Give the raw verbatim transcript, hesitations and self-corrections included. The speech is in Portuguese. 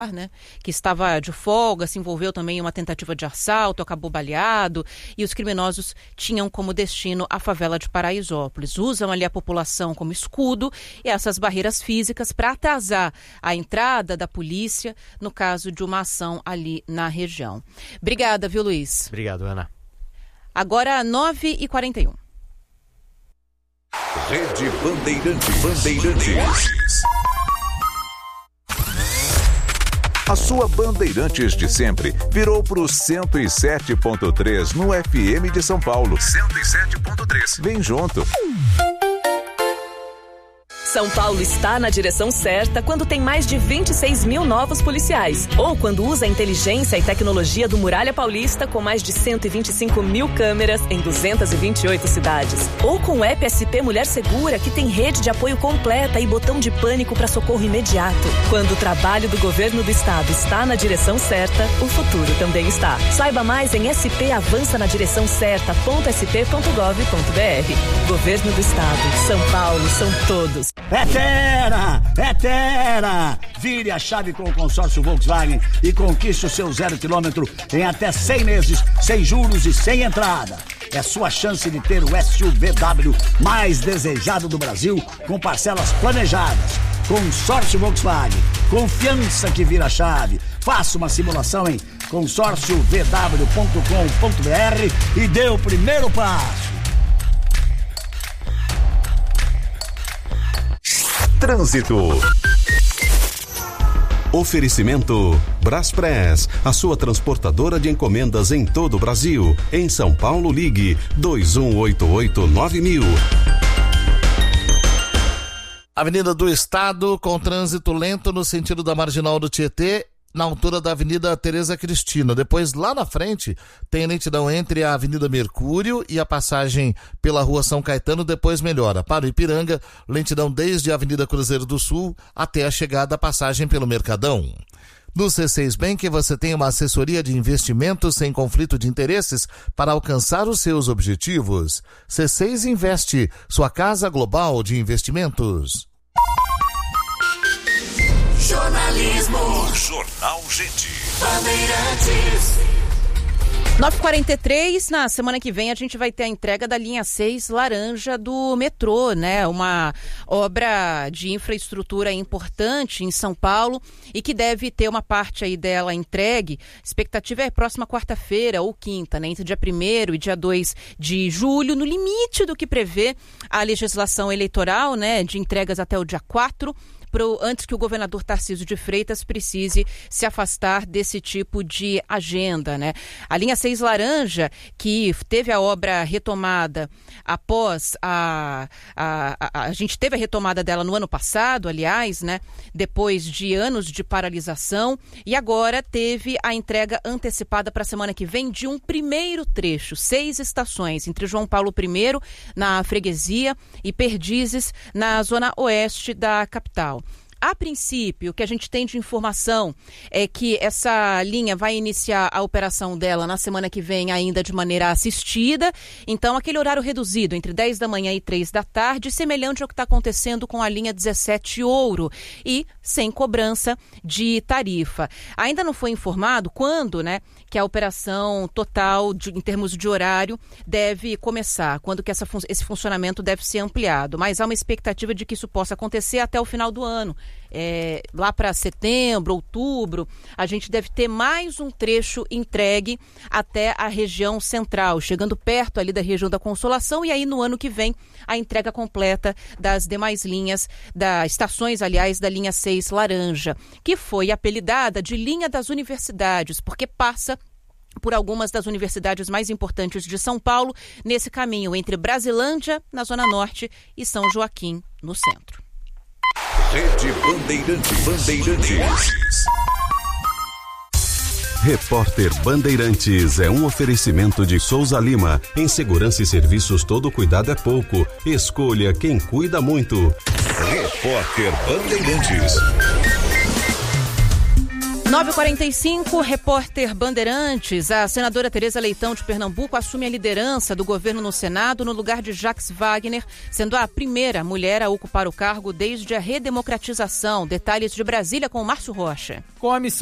Né, que estava de folga, se envolveu também em uma tentativa de assalto, acabou baleado, e os criminosos tinham como destino a favela de Paraisópolis. Usam ali a população como escudo e essas barreiras físicas para atrasar a entrada da polícia no caso de uma ação ali na região. Obrigada, viu, Luiz? Obrigado, Ana. Agora, nove e quarenta e um. Rede Bandeirantes. Bandeirantes. A sua Bandeirantes de sempre virou pro cento e sete ponto três no F M de São Paulo. cento e sete ponto três. Vem junto. São Paulo está na direção certa quando tem mais de vinte e seis mil novos policiais. Ou quando usa a inteligência e tecnologia do Muralha Paulista com mais de cento e vinte e cinco mil câmeras em duzentas e vinte e oito cidades. Ou com o app S P Mulher Segura, que tem rede de apoio completa e botão de pânico para socorro imediato. Quando o trabalho do governo do estado está na direção certa, o futuro também está. Saiba mais em s p avança na direção certa ponto s p ponto gov ponto b r. Governo do estado. São Paulo, são todos. É Terra! É Terra! Vire a chave com o consórcio Volkswagen e conquiste o seu zero quilômetro em até cem meses, sem juros e sem entrada. É sua chance de ter o S U V W mais desejado do Brasil, com parcelas planejadas. Consórcio Volkswagen. Confiança que vira chave. Faça uma simulação em consórcio v w ponto com ponto b r e dê o primeiro passo. Trânsito. Oferecimento Braspress, a sua transportadora de encomendas em todo o Brasil. Em São Paulo, ligue dois um oito oito nove mil. Avenida do Estado com trânsito lento no sentido da Marginal do Tietê, na altura da Avenida Tereza Cristina. Depois, lá na frente, tem lentidão entre a Avenida Mercúrio e a passagem pela Rua São Caetano, depois melhora. Para o Ipiranga, lentidão desde a Avenida Cruzeiro do Sul até a chegada da passagem pelo Mercadão. No C seis Bank, você tem uma assessoria de investimentos sem conflito de interesses para alcançar os seus objetivos. C seis Investe, sua casa global de investimentos. Jornalismo. Jornal Gente. Bandeirantes. nove e quarenta e três, na semana que vem a gente vai ter a entrega da linha seis laranja do metrô, né? Uma obra de infraestrutura importante em São Paulo e que deve ter uma parte aí dela entregue. A expectativa é a próxima quarta-feira ou quinta, né? Entre dia primeiro e dia dois de julho, no limite do que prevê a legislação eleitoral, né? De entregas até o dia quatro. Pro, antes que o governador Tarcísio de Freitas precise se afastar desse tipo de agenda, né? A linha seis laranja, que teve a obra retomada após a, a, a... A gente teve a retomada dela no ano passado, aliás, né? Depois de anos de paralisação, e agora teve a entrega antecipada para a semana que vem de um primeiro trecho, seis estações, entre João Paulo I, na Freguesia, e Perdizes, na zona oeste da capital. A princípio, o que a gente tem de informação é que essa linha vai iniciar a operação dela na semana que vem ainda de maneira assistida. Então, aquele horário reduzido entre dez da manhã e três da tarde, semelhante ao que está acontecendo com a linha dezessete Ouro e sem cobrança de tarifa. Ainda não foi informado quando, né, que a operação total, de, em termos de horário, deve começar, quando que essa, esse funcionamento deve ser ampliado. Mas há uma expectativa de que isso possa acontecer até o final do ano. É, lá para setembro, outubro, a gente deve ter mais um trecho entregue até a região central, chegando perto ali da região da Consolação, e aí no ano que vem a entrega completa das demais linhas, das estações, aliás, da linha seis laranja, que foi apelidada de linha das universidades, porque passa por algumas das universidades mais importantes de São Paulo, nesse caminho entre Brasilândia, na Zona Norte, e São Joaquim, no centro. Rede Bandeirantes. Bandeirantes. Repórter Bandeirantes é um oferecimento de Souza Lima. Em segurança e serviços, todo cuidado é pouco. Escolha quem cuida muito. Repórter Bandeirantes. nove e quarenta e cinco, repórter Bandeirantes. A senadora Tereza Leitão de Pernambuco assume a liderança do governo no Senado no lugar de Jacques Wagner, sendo a primeira mulher a ocupar o cargo desde a redemocratização. Detalhes de Brasília com Márcio Rocha. Com a missão